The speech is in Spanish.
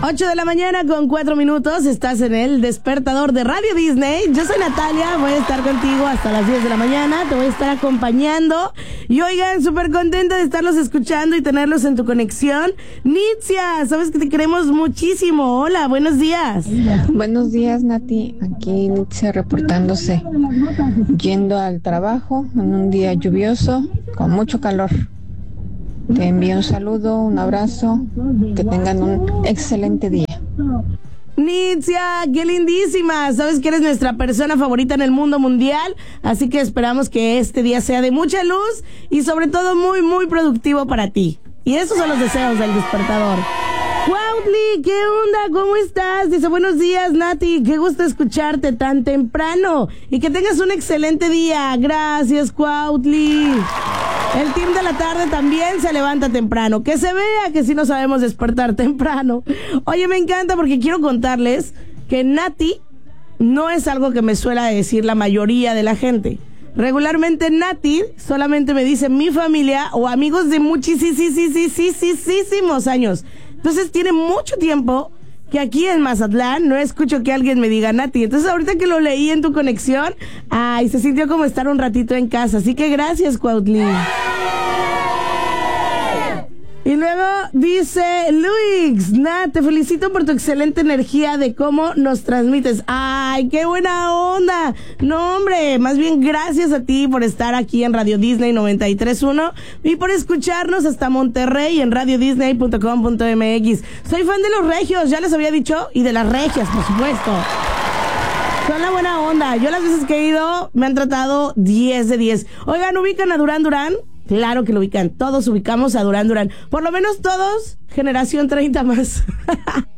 8 de la mañana con 4 minutos, estás en el despertador de Radio Disney. Yo soy Natalia, voy a estar contigo hasta las 10 de la mañana, te voy a estar acompañando. Y oigan, súper contenta de estarlos escuchando y tenerlos en tu conexión. Nitzia, sabes que te queremos muchísimo. Hola, buenos días. Buenos días, Nati. Aquí Nitzia reportándose. Yendo al trabajo en un día lluvioso, con mucho calor. Te envío un saludo, un abrazo, que tengan un excelente día. Nitzia, qué lindísima. Sabes que eres nuestra persona favorita en el mundo mundial, así que esperamos que este día sea de mucha luz y sobre todo muy, muy productivo para ti. Y esos son los deseos del despertador. Cuautli, ¿qué onda? ¿Cómo estás? Dice, buenos días, Nati, qué gusto escucharte tan temprano y que tengas un excelente día. Gracias, Cuautli. El team de la tarde también se levanta temprano. Que se vea que sí no sabemos despertar temprano. Oye, me encanta porque quiero contarles que Nati no es algo que me suele decir la mayoría de la gente. Regularmente Nati solamente me dice mi familia o amigos de muchísimos años. Entonces tiene mucho tiempo que aquí en Mazatlán no escucho que alguien me diga Nati. Entonces ahorita que lo leí en tu conexión, ay, se sintió como estar un ratito en casa. Así que gracias, Cuautli. Y luego dice Luis, Nat, te felicito por tu excelente energía de cómo nos transmites. ¡Ay, qué buena onda! No, hombre, más bien gracias a ti por estar aquí en Radio Disney 93.1 y por escucharnos hasta Monterrey en radiodisney.com.mx. Soy fan de los regios, ya les había dicho, y de las regias, por supuesto. Son la buena onda. Yo las veces que he ido me han tratado 10 de 10. Oigan, ¿ubican a Durán Durán? Claro que lo ubican. Todos ubicamos a Durán Durán. Por lo menos todos, generación 30 más.